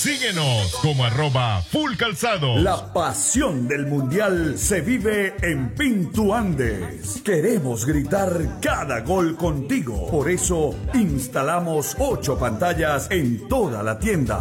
Síguenos como @fullcalzado. La pasión del mundial se vive en Pintu Andes. Queremos gritar cada gol contigo. Por eso instalamos 8 pantallas en toda la tienda.